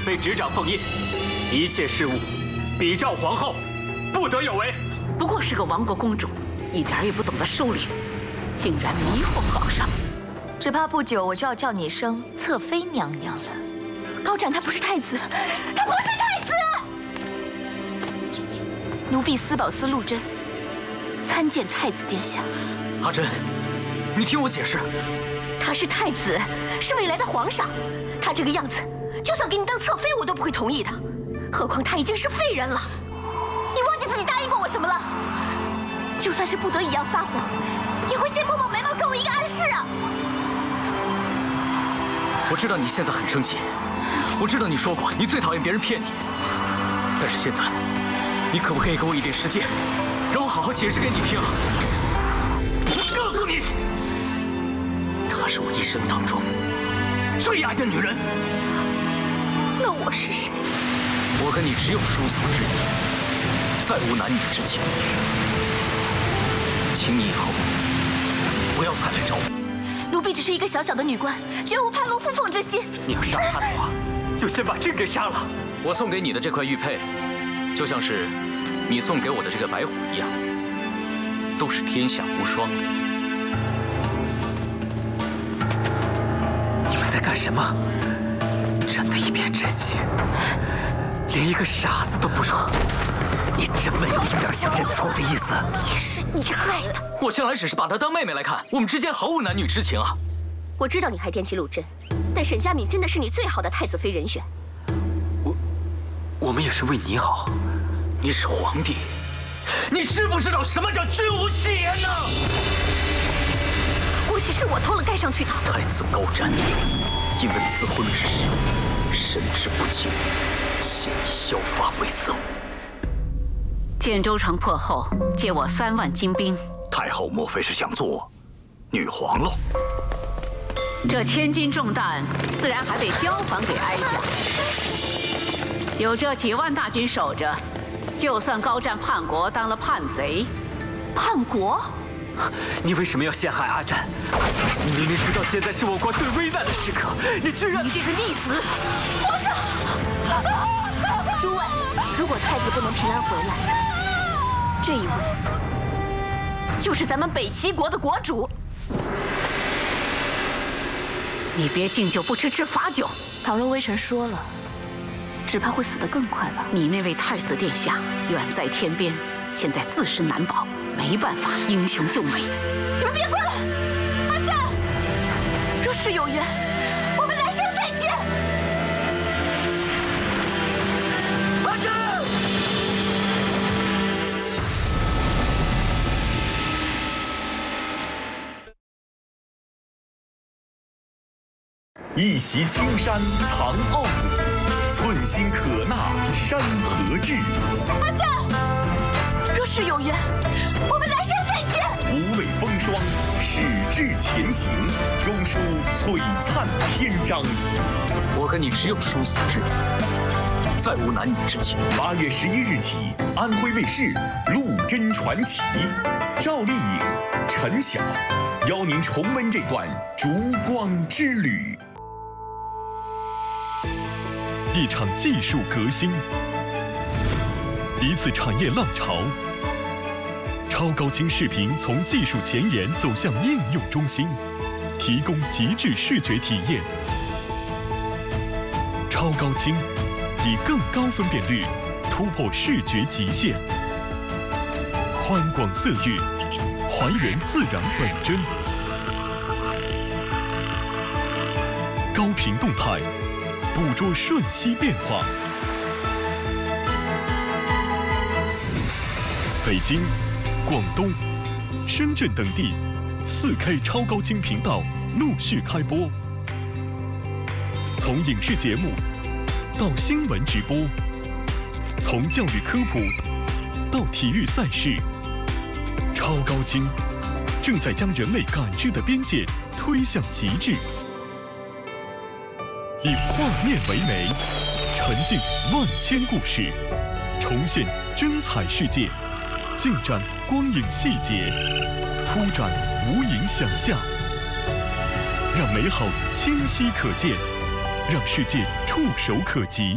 妃执掌凤印，一切事务比照皇后，不得有违。 不过是个亡国公主，一点也不懂得收敛，竟然迷惑皇上。 只怕不久我就要叫你一声侧妃娘娘了。高湛他不是太子，他不是太子！奴婢司宝司陆贞参见太子殿下。 阿珍，你听我解释。 他是太子，是未来的皇上。他这个样子，就算给你当侧妃，我都不会同意的。何况他已经是废人了。你忘记自己答应过我什么了？就算是不得已要撒谎，也会先摸摸眉毛，给我一个暗示啊！ 我知道你现在很生气，我知道你说过你最讨厌别人骗你，但是现在，你可不可以给我一点时间，让我好好解释给你听？我告诉你，她是我一生当中最爱的女人。 那我是谁？ 我跟你只有叔嫂之谊，再无男女之情。请你以后不要再来找我。 奴婢只是一个小小的女官，绝无攀龙附凤之心。 你要杀他的话，就先把朕给杀了。我送给你的这块玉佩，就像是你送给我的这个白虎一样，都是天下无双的。你们在干什么？朕的一片真心，连一个傻子都不如。你真没有一点想认错的意思。 也是你害的。 我向来只是把她当妹妹来看，我们之间毫无男女之情啊。 我知道你还惦记陆贞，但沈佳敏真的是你最好的太子妃人选。 我们也是为你好。你是皇帝，你知不知道什么叫君无戏言呢？ 或许是我偷了盖上去的。 太子高湛因为赐婚之事，神志不清，现已削发为僧。 建州城破后，借我3万精兵。 太后莫非是想做女皇喽？ 这千斤重担，自然还得交还给哀家。有这几万大军守着，就算高湛叛国当了叛贼， 叛国？ 你为什么要陷害阿湛？你明明知道现在是我国最危难的时刻，你居然…… 你这个逆子！ 皇上！诸位，如果太子不能平安回来，这一位就是咱们北齐国的国主。 你别敬酒不吃吃罚酒。 倘若微臣说了，只怕会死得更快吧。 你那位太子殿下远在天边，现在自身难保，没办法英雄救美。 你们别过来！阿湛，若是有缘，我们来生再见。 阿湛！ 一袭青衫藏傲骨，寸心可纳山河志。 阿湛，若是有缘，我们来生再见。 无畏风霜，矢志前行，终书璀璨篇章。 我跟你只有叔嫂之谊，再无男女之情。 8月11日起，安徽卫视《陆贞传奇》，赵丽颖、陈晓邀您重温这段烛光之旅。 一场技术革新，一次产业浪潮。超高清视频从技术前沿走向应用中心，提供极致视觉体验。超高清以更高分辨率突破视觉极限，宽广色域还原自然本真，高频动态捕捉瞬息变化。北京、广东、深圳等地4K 超高清频道陆续开播，从影视节目到新闻直播，从教育科普到体育赛事，超高清正在将人类感知的边界推向极致。以画面为媒，沉浸万千故事，重现真彩世界，尽展光影细节，铺展无垠想象，让美好清晰可见，让世界触手可及。